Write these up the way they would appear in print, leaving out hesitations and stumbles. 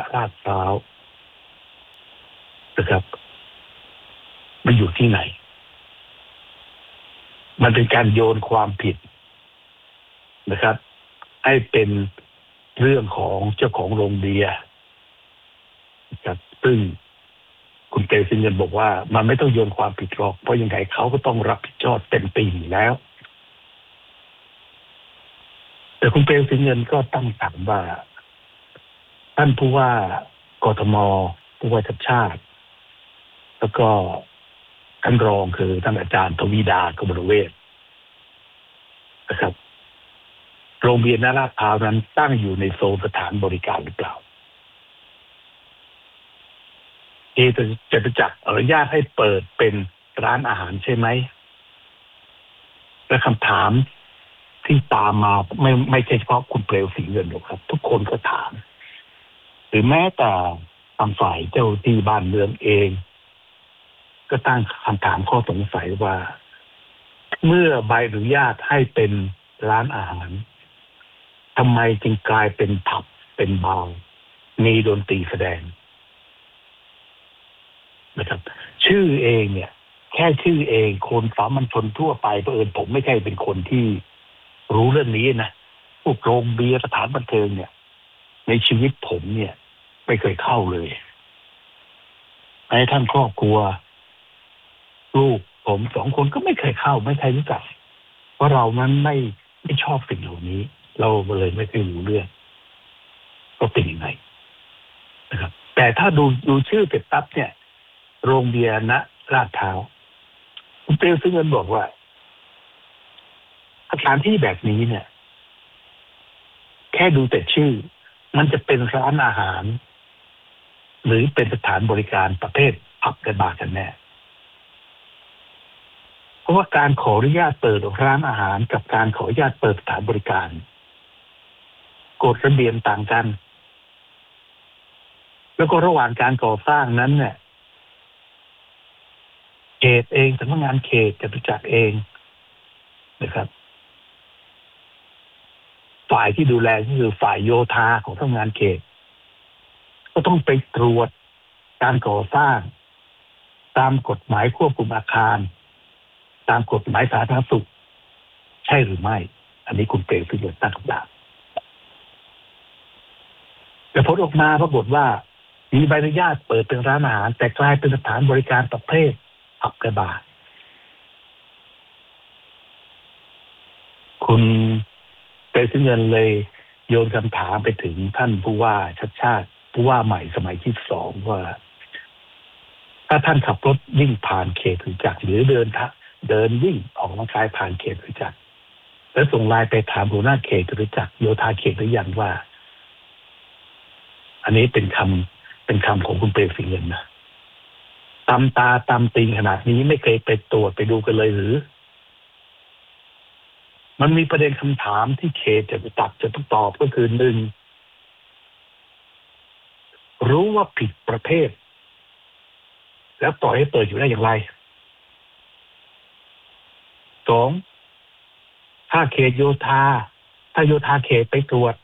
ลาดพร้าวนะครับมันอยู่ที่ไหนมันเป็นการโยนความผิดนะครับให้เป็นเรื่องของเจ้าของโรงเบียร์นะครับซึ่งคุณเตซินเงินบอกว่ามันไม่ต้องโยนความผิดหรอกเพราะยังไงเขาก็ต้องรับผิดชอบเต็มปีอยู่แล้วแต่คุณเปรมสินเงินก็ตั้งถามว่าท่านผู้ว่ากทมผู้ว่าชัดชาติแล้วก็ท่านรองคือท่านอาจารย์ทวีดากมลเวชนะครับโรงเรียนลาดพร้าวนั้นตั้งอยู่ในโซนสถานบริการหรือเปล่าจะจัดอนุญาตให้เปิดเป็นร้านอาหารใช่ไหมและคำถามที่ตามมาไม่ใช่เฉพาะคุณเปลวสีเงินหรอกครับทุกคนก็ถามหรือแม้แต่ทางฝ่ายเจ้าที่บ้านเมืองเองก็ตั้งคำถามข้อสงสัยว่าเมื่อใบอนุญาตให้เป็นร้านอาหารทำไมจึงกลายเป็นผับเป็นบาร์มีดนตรีแสดงนะครับชื่อเองเนี่ยแค่ชื่อเองคนสามัญชนทั่วไปเผอิญผมไม่ใช่เป็นคนที่รู้เรื่องนี้นะพวกโรงเบียร์สถานบันเทิงเนี่ยในชีวิตผมเนี่ยไม่เคยเข้าเลยแม้ท่านครอบครัวลูกผม2 คนก็ไม่เคยเข้าไม่เคยรู้จักเพราะเรานั้นไม่ชอบสิ่งเหล่านี้เราเลยไม่เคยรู้เรื่องก็เป็นยังไงนะครับแต่ถ้าดูชื่อเป็ดปั๊บเนี่ยโรงเบียร์ณลาดพร้าวคุณเปรมซึ่งเงินบอกว่าสถานที่แบบนี้เนี่ยแค่ดูแต่ชื่อมันจะเป็นร้านอาหารหรือเป็นสถานบริการประเภทผับและบาร์กันแน่เพราะว่าการขออนุญาตเปิดร้านอาหารกับการขออนุญาตเปิดสถานบริการกฎระเบียบต่างกันแล้วก็ระหว่างการก่อสร้างนั้นเนี่ยเขตเองสำนักงานเขตจตุจักรเองนะครับฝ่ายที่ดูแลก็คือฝ่ายโยธาของสำนักงานเขตก็ต้องไปตรวจการก่อสร้างตามกฎหมายควบคุมอาคารตามกฎหมายสาธารณสุขใช่หรือไม่อันนี้คุณเปรมพิจารณาตั้งคำถามแต่ผลออกมาปรากฏว่ามีใบอนุญาตเปิดเป็นร้านอาหารแต่กลายเป็นสถานบริการประเภทผับและบาร์คุณเปรมเงินเลยโยนคำถามไปถึงท่านผู้ว่าชัดชาติผู้ว่าใหม่สมัยที่2ว่าถ้าท่านขับรถวิ่งผ่านเขตจตุจักรหรือเดินวิ่งออกกำลังกายผ่านเขตจตุจักรแล้วส่งไลน์ไปถามหัวหน้าเขตจตุจักรโยธาเขตหรือยังว่าอันนี้เป็นคำของคุณเปรมสิงห์เงินนะตำตาตำติงขนาดนี้ไม่เคยไปตรวจไปดูกันเลยหรือมันมีประเด็นคำถามที่เขตจะต้องตอบก็คือ1รู้ว่าผิดประเภทแล้วปล่อยให้เปิดอยู่ได้อย่างไร2ถ้าเขตโยธาถ้าโยธาเขตไปตรวจ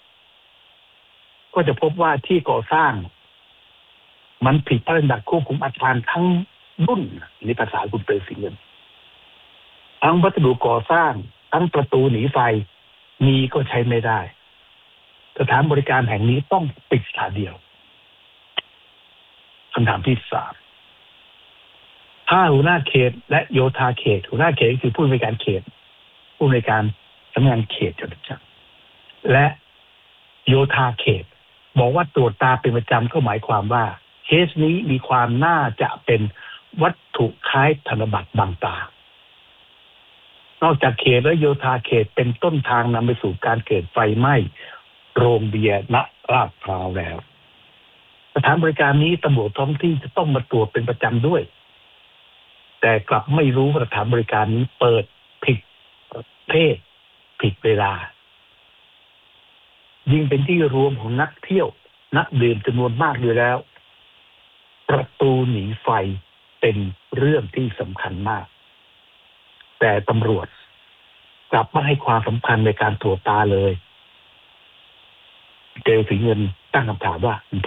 ก็จะพบว่าที่ก่อสร้างมันผิดพระราชบัญญัติควบคุมอาคารทั้งรุ่นในภาษาคุณเปรมสิงห์เงินทั้งวัสดุก่อสร้างทั้งประตูหนีไฟมีก็ใช้ไม่ได้สถานบริการแห่งนี้ต้องปิดสถานเดียวคำถามที่3ถ้าหัวหน้าเขตและโยธาเขตหัวหน้าเขตคือผู้อำนวยการเขตผู้อำนวยการสำนักงานเขตจตุจักรและโยธาเขตบอกว่าตรวจตาเป็นประจำก็หมายความว่าเคสนี้มีความน่าจะเป็นวัตถุคล้ายธนบัตรบางตานอกจากเขตและโยธาเขตเป็นต้นทางนำไปสู่การเกิดไฟไหม้โรงเบียร์ณลาดพร้าวแล้วสถานบริการนี้ตำรวจท้องที่จะต้องมาตรวจเป็นประจำด้วยแต่กลับไม่รู้ว่าสถานบริการนี้เปิดผิดประเภทผิดเวลายิ่งเป็นที่รวมของนักเที่ยวนักดื่มจำนวนมากอยู่แล้วประตูหนีไฟเป็นเรื่องที่สำคัญมากแต่ตำรวจกลับไม่ให้ความสำคัญในการตรวจตาเลยเจอสีเงินตั้งคำถามว่า